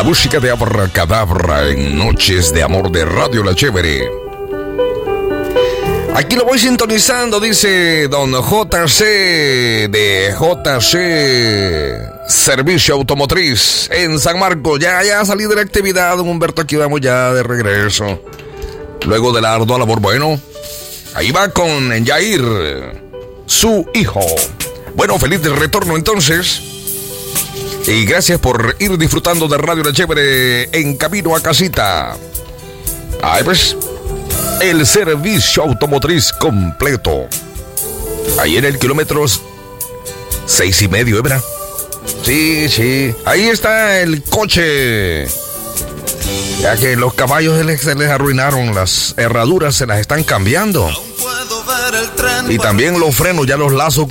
La música de Abracadabra en Noches de Amor de Radio La Chévere. Aquí lo voy sintonizando, dice don JC de JC Servicio Automotriz en San Marcos. Ya salí de la actividad, don Humberto, aquí vamos ya de regreso. Luego de la ardua labor, bueno, ahí va con Yair, su hijo. Bueno, feliz del retorno entonces. Y gracias por ir disfrutando de Radio La Chévere en camino a casita. Ahí pues, el servicio automotriz completo. Ahí en el kilómetro 6.5, ¿verdad? Sí. Ahí está el coche. Ya que los caballos se les arruinaron, las herraduras se las están cambiando. Y también los frenos, ya los lazos